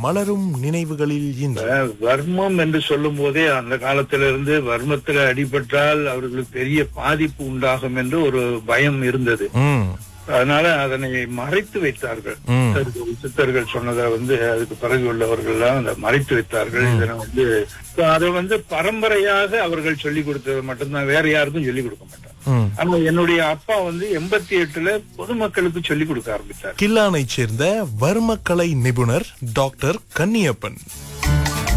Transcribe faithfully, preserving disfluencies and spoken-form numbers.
மலரும் நினைவுகளில் இன்று. அஹ், வர்மம் என்று சொல்லும் போதே அந்த காலத்திலிருந்து வர்மத்தில் அடிபட்டால் அவர்களுக்கு பெரிய பாதிப்பு உண்டாகும் என்று ஒரு பயம் இருந்தது. ம், அதனால அதனை மறைத்து வைத்தார்கள். ம். சித்தர்கள் சித்தர்கள் சொன்னதை வந்து அதுக்கு பிறகு உள்ளவர்கள் எல்லாம் அதை மறைத்து வைத்தார்கள். இதனை வந்து அதை வந்து பரம்பரையாக அவர்கள் சொல்லிக் கொடுத்தது மட்டும்தான், வேற யாருக்கும் சொல்லிக் கொடுக்க மாட்டாங்க. ம். ஆனா என்னுடைய அப்பா வந்து எண்பத்தி எட்டுல பொதுமக்களுக்கு சொல்லிக் கொடுக்க ஆரம்பித்தார். கில்லானைச் சேர்ந்த வர்மக்கலை நிபுணர் டாக்டர் கன்னியப்பன்.